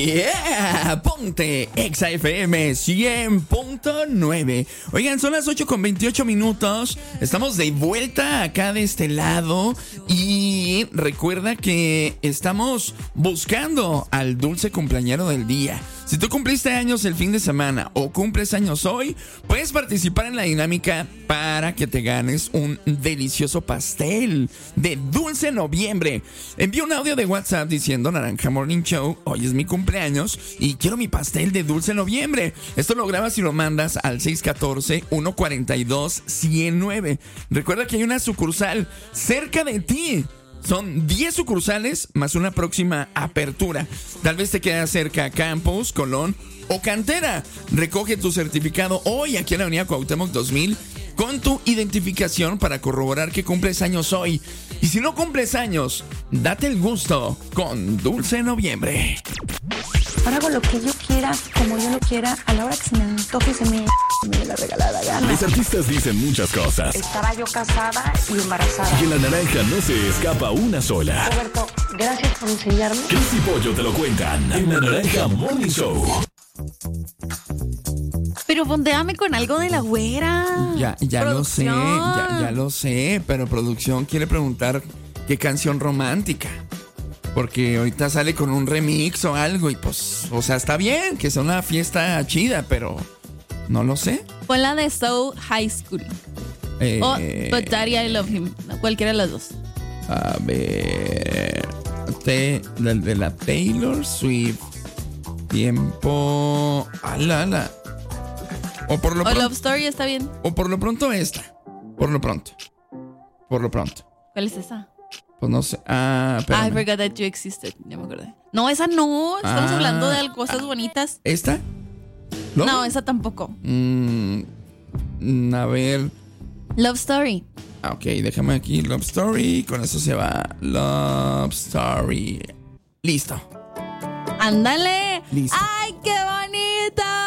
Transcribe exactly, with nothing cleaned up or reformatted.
Yeah, ponte Exa F M cien punto nueve. Oigan, son las ocho con veintiocho minutos. Estamos de vuelta acá de este lado. Y recuerda que estamos buscando al dulce cumpleañero del día. Si tú cumpliste años el fin de semana o cumples años hoy, puedes participar en la dinámica para que te ganes un delicioso pastel de Dulce Noviembre. Envía un audio de WhatsApp diciendo: Naranja Morning Show, hoy es mi cumpleaños y quiero mi pastel de Dulce Noviembre. Esto lo grabas y lo mandas al seis uno cuatro, uno cuatro dos, uno cero nueve. Recuerda que hay una sucursal cerca de ti. Son diez sucursales más una próxima apertura. Tal vez te queda cerca Campus, Colón o Cantera. Recoge tu certificado hoy aquí en la avenida Cuauhtémoc dos mil con tu identificación para corroborar que cumples años hoy. Y si no cumples años, date el gusto con Dulce Noviembre. Ahora hago lo que yo quiera, como yo lo quiera, a la hora que se me antoje, se me, me dé la regalada gana. Los artistas dicen muchas cosas. Estaba yo casada y embarazada. Y en la naranja no se escapa una sola. Roberto, gracias por enseñarme. Chris y Pollo te lo cuentan en la Naranja Morning Show. Pero pontéame con algo de la güera. Ya, ya lo sé, ya, ya lo sé, pero producción quiere preguntar qué canción romántica. Porque ahorita sale con un remix o algo y pues, o sea, está bien que sea una fiesta chida, pero no lo sé. Pon la de So High School. Eh, O But Daddy I Love Him. No, cualquiera de las dos. A ver, te, la de la Taylor Swift. Tiempo. Ala, ala. O por lo O pronto. Love Story está bien. O por lo pronto esta. Por lo pronto. Por lo pronto. ¿Cuál es esa? Pues no sé. Ah, Ah, I espérame. forgot that you existed. Ya me acordé. No, esa no. Estamos Ah, hablando de cosas bonitas. ¿Esta? No, esa tampoco. Mm, a ver. Love Story. Ah, ok, déjame aquí. Love Story. Con eso se va. Love Story. Listo. Ándale. Listo. ¡Ay, qué bonito!